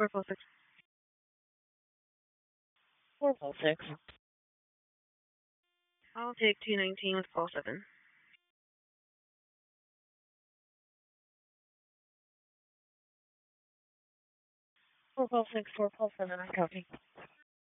4 Pulse 6. 4 Pulse 6. I'll take 219 with Pulse 7. 4 Pulse 6, 4 Pulse 7, I copy.